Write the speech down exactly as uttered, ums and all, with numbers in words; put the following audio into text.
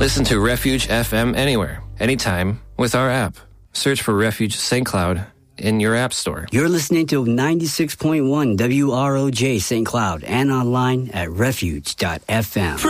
Listen to Refuge F M anywhere, anytime with our app. Search for Refuge Saint Cloud in your app store. You're listening to ninety-six point one W R O J Saint Cloud and online at refuge dot f m.